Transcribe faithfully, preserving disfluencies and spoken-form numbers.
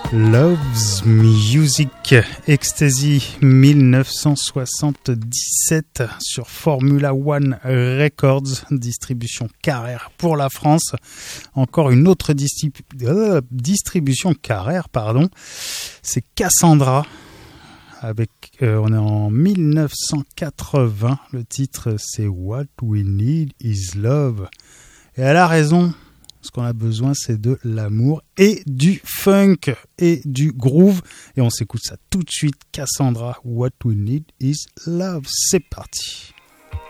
Love's Music, Ecstasy dix-neuf cent soixante-dix-sept sur Formula One Records, distribution Carrère pour la France. Encore une autre disti- euh, distribution Carrère, pardon. C'est Cassandra. Avec, euh, on est en dix-neuf cent quatre-vingts. Le titre, c'est What We Need Is Love. Et elle a raison. Ce qu'on a besoin, c'est de l'amour et du funk et du groove. Et on s'écoute ça tout de suite. Cassandra, What We Need Is Love. C'est parti.